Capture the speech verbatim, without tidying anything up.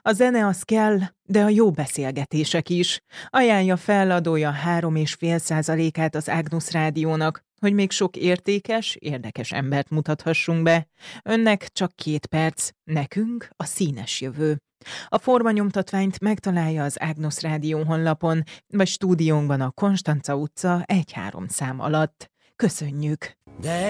A zene az kell, de a jó beszélgetések is. Ajánlja fel adója három és fél százalékát az Ágnusz Rádiónak, hogy még sok értékes, érdekes embert mutathassunk be. Önnek csak két perc, nekünk a színes jövő. A formanyomtatványt megtalálja az Ágnusz Rádió honlapon, vagy stúdiónkban a Konstanca utca egy-három szám alatt. Köszönjük! De